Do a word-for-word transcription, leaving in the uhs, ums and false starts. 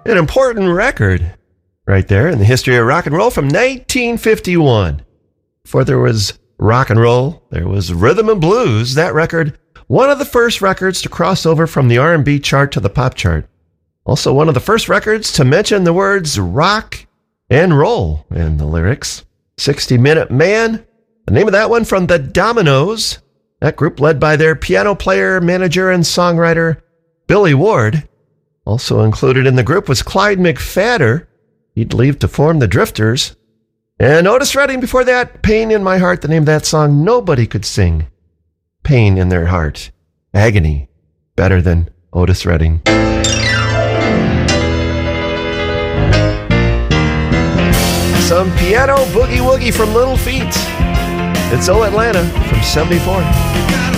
An important record right there in the history of rock and roll from nineteen fifty-one. Before there was rock and roll, there was rhythm and blues. That record, one of the first records to cross over from the R and B chart to the pop chart. Also one of the first records to mention the words rock and roll in the lyrics. sixty minute Man, the name of that one from the Dominoes. That group led by their piano player, manager, and songwriter, Billy Ward. Also included in the group was Clyde McPhatter. He'd leave to form the Drifters. And Otis Redding before that, Pain in My Heart, the name of that song nobody could sing. Pain in Their Heart. Agony. Better than Otis Redding. Some piano boogie woogie from Little Feat. It's Oh Atlanta from seventy-four.